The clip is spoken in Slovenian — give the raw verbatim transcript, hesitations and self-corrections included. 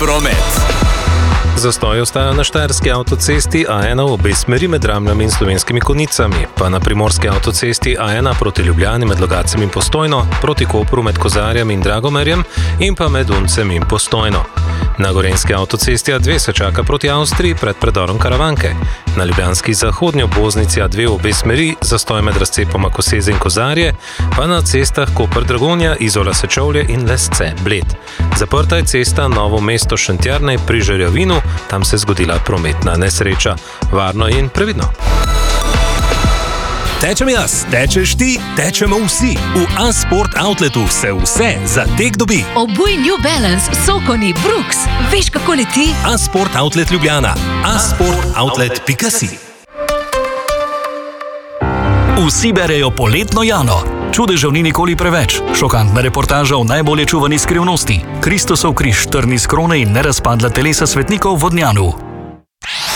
promet. Zastoj ostaja na štajerski avtocesti A ena v obe smeri med Ramljami in Slovenskimi Konjicami, pa na primorski avtocesti A ena proti Ljubljani med Logatcem in Postojno, proti Kopru med Kozarjem in Dragomerjem in pa med Uncem in Postojno. Na gorenjski avtocesti A dve se čaka proti Avstriji pred predorom Karavanke. Na ljubljanski zahodnji obvoznici A dve v obe smeri zastoj med razcepoma Koseze in Kozarje, pa na cestah Koper-Dragonja, Izola-Sečovlje in Lesce-Bled. Zaprta je cesta Novo mesto-Šentjernej pri Žerjavinu, tam se je zgodila prometna nesreča. Varno in previdno. Tečem jaz, tečeš ti, tečemo vsi. V A-Sport Outletu se vse za tek dobi. Obuj New Balance, Sokoni, Brooks. Veš, kako leti? A-Sport Outlet Ljubljana. a sport outlet pika si. Vsi berejo poletno Jano. Čudežev ni nikoli preveč. Šokantna reportaža o najbolje čuvani skrivnosti. Kristusov križ, trni s krone in nerazpadla telesa svetnikov v Vodnjanu.